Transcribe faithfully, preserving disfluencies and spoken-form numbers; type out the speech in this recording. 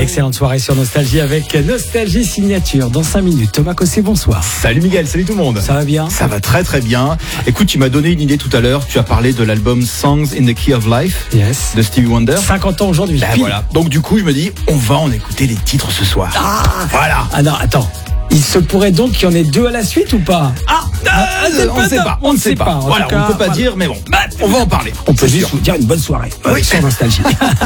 Excellente soirée sur Nostalgie avec Nostalgie Signature. Dans cinq minutes, Thomas Cossé, bonsoir. Salut Miguel, salut tout le monde. Ça va bien? Ça va très très bien. Écoute, tu m'as donné une idée tout à l'heure. Tu as parlé de l'album Songs in the Key of Life Yes. de Stevie Wonder. cinquante ans aujourd'hui. Ben voilà. Donc du coup, je me dis, on va en écouter les titres ce soir. Ah, voilà. Ah non, attends. Il se pourrait donc qu'il y en ait deux à la suite ou pas? Ah, Ah, euh, on ne sait pas. On ne sait pas. En Voilà, tout cas, on ne peut pas voilà. dire, mais bon, on va en parler. On peut C'est juste sûr. vous dire une bonne soirée Oui. sur Nostalgie.